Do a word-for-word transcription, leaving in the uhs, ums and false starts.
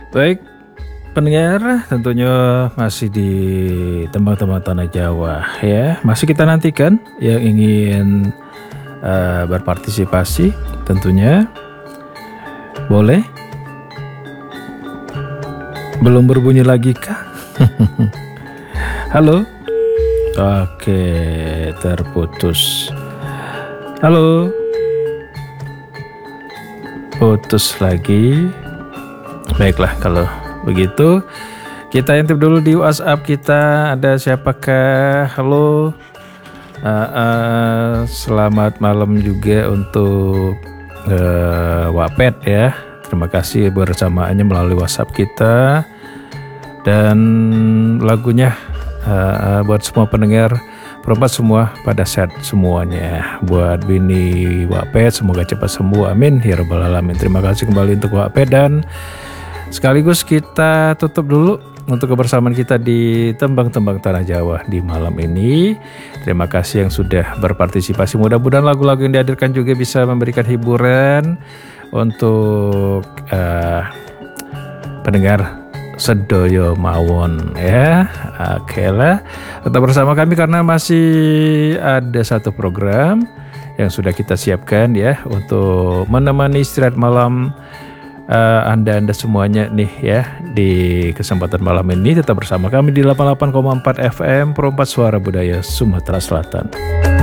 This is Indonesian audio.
Baik, pendengar, tentunya masih di Tembang-Tembang Tanah Jawa ya. Masih kita nantikan yang ingin uh, berpartisipasi, tentunya boleh. Belum berbunyi lagi kah? Halo. Oke, terputus. Halo. Putus lagi. Baiklah kalau begitu, kita intip dulu di WhatsApp kita. Ada siapakah? Halo, uh, uh, selamat malam juga untuk uh, Wapet ya. Terima kasih bersamaannya melalui WhatsApp kita. Dan lagunya uh, uh, buat semua pendengar perempat semua pada sehat semuanya. Buat Bini Wapet semoga cepat sembuh, amin ya rabbal alamin. Terima kasih kembali untuk Wapet, dan sekaligus kita tutup dulu untuk kebersamaan kita di Tembang-Tembang Tanah Jawa di malam ini. Terima kasih yang sudah berpartisipasi. Mudah-mudahan lagu-lagu yang dihadirkan juga bisa memberikan hiburan untuk uh, pendengar sedoyo mawon ya. Oke lah, tetap bersama kami karena masih ada satu program yang sudah kita siapkan ya untuk menemani istirahat malam Uh, anda-anda semuanya nih ya. Di kesempatan malam ini tetap bersama kami di delapan puluh delapan koma empat F M Perompak Suara Budaya Sumatera Selatan.